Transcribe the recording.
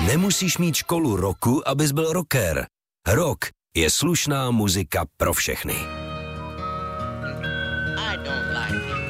Nemusíš mít školu roku, abys byl rocker. Rock je slušná muzika pro všechny. I don't like it.